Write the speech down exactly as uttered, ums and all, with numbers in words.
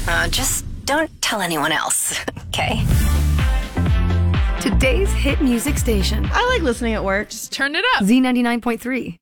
Uh, just don't tell anyone else, okay? Today's hit music station. I like listening at work. Just turn it up. Z ninety-nine point three.